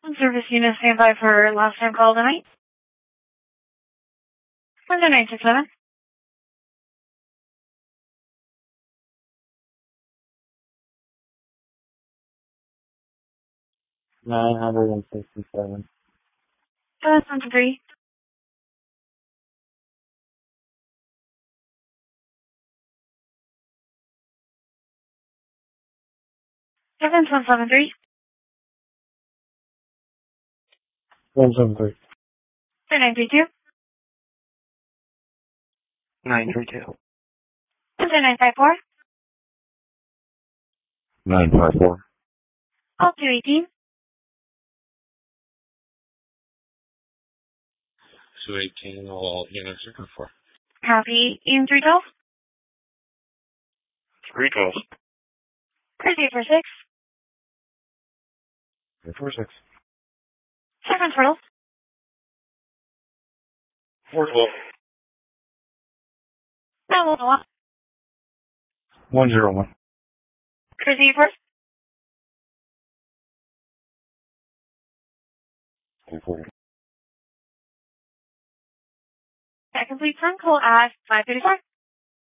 Service unit standby for last time call tonight. Window 967. $967. 773. 7173. 173. 3932. 932. Window 954. 954. Call 218. 218, all units are for. Copy. Ian 312. 312. Crazy for 6. 346. 712. 412. 911. 101. Crazy for 340. that complete phone call at 534.